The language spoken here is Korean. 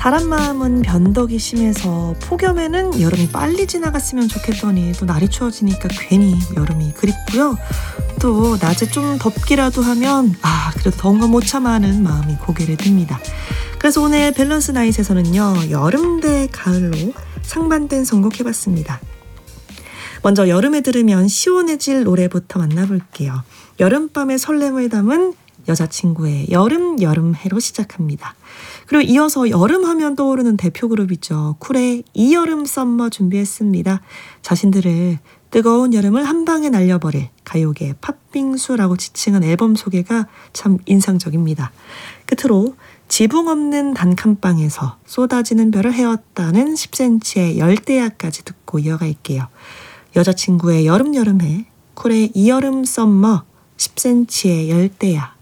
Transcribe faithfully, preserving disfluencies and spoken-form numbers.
사람 마음은 변덕이 심해서 폭염에는 여름이 빨리 지나갔으면 좋겠더니 또 날이 추워지니까 괜히 여름이 그립고요. 또 낮에 좀 덥기라도 하면 아 그래도 더운 거 못 참아 하는 마음이 고개를 듭니다. 그래서 오늘 밸런스 나잇에서는요. 여름 대 가을로 상반된 선곡해봤습니다. 먼저 여름에 들으면 시원해질 노래부터 만나볼게요. 여름밤의 설렘을 담은 여자친구의 여름 여름해로 시작합니다. 그리고 이어서 여름하면 떠오르는 대표 그룹이죠. 쿨의 이 여름 썸머 준비했습니다. 자신들을 뜨거운 여름을 한 방에 날려버릴 가요계 팥빙수라고 지칭한 앨범 소개가 참 인상적입니다. 끝으로 지붕 없는 단칸방에서 쏟아지는 별을 헤었다는 십 센티미터의 열대야까지 듣고 이어갈게요. 여자친구의 여름 여름해, 쿨의 이 여름 썸머, 십 센티미터의 열대야.